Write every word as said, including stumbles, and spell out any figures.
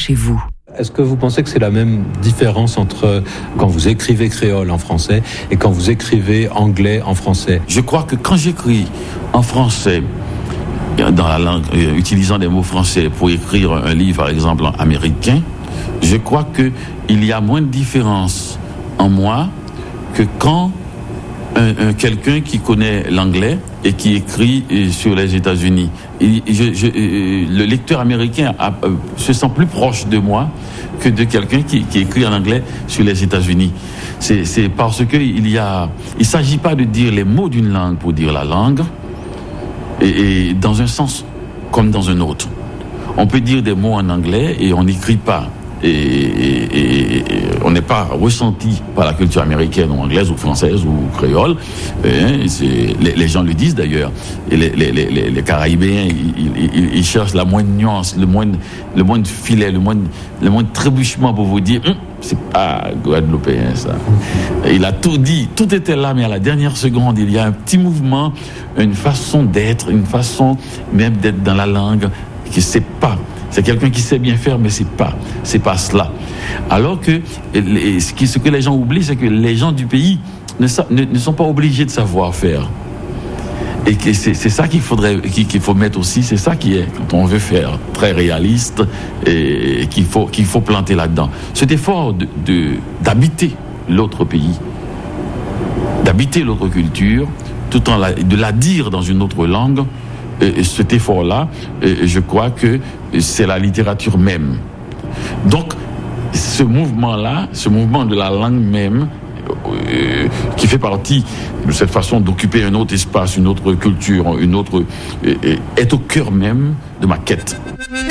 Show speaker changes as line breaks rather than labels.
chez vous.
Est-ce que vous pensez que c'est la même différence entre quand vous écrivez créole en français et quand vous écrivez anglais en français?
Je crois que quand j'écris en français, dans la langue, euh, utilisant des mots français pour écrire un livre, par exemple, en américain, je crois qu'il y a moins de différence en moi que quand un, un, quelqu'un qui connaît l'anglais et qui écrit euh, sur les États-Unis. Et je, je, euh, le lecteur américain a, euh, se sent plus proche de moi que de quelqu'un qui, qui écrit en anglais sur les États-Unis. C'est, c'est parce que il y a, il s'agit pas de dire les mots d'une langue pour dire la langue, et, et dans un sens comme dans un autre. On peut dire des mots en anglais et on n'écrit pas. Et, et, et, et on n'est pas ressenti par la culture américaine ou anglaise ou française ou créole. Et c'est, les, les gens le disent d'ailleurs. Et les, les, les, les Caraïbéens, ils, ils, ils cherchent la moindre nuance, le moindre, le moindre filet, le moindre, le moindre trébuchement pour vous dire hum, c'est pas guadeloupéen ça. Et il a tout dit, tout était là, mais à la dernière seconde, il y a un petit mouvement, une façon d'être, une façon même d'être dans la langue qui c'est pas. C'est quelqu'un qui sait bien faire, mais c'est pas, c'est pas cela. Alors que les, ce, qui, ce que les gens oublient, c'est que les gens du pays ne, ne, ne sont pas obligés de savoir faire. Et que c'est, c'est ça qu'il faudrait, qu'il faut mettre aussi. C'est ça qui est, quand on veut faire très réaliste, et qu'il faut, qu'il faut planter là-dedans. Cet effort de, de, d'habiter l'autre pays, d'habiter l'autre culture, tout en la, de la dire dans une autre langue. Et cet effort-là, je crois que c'est la littérature même. Donc, ce mouvement-là, ce mouvement de la langue même, euh, qui fait partie de cette façon d'occuper un autre espace, une autre culture, une autre, euh, est au cœur même de ma quête.